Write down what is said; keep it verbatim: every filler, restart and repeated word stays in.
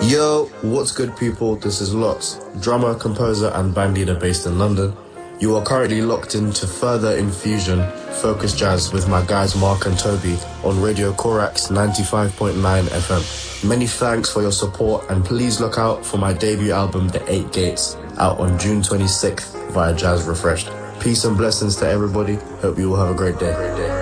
Yo, what's good people? This is Lots, drummer, composer and band leader based in London. You are currently locked into Further Infusion, Focus Jazz with my guys Mark and Toby on Radio Corax ninety-five point nine F M. Many thanks for your support and please look out for my debut album The Eight Gates out on June twenty-sixth via Jazz Refreshed. Peace and blessings to everybody. Hope you all have a great day. Great day.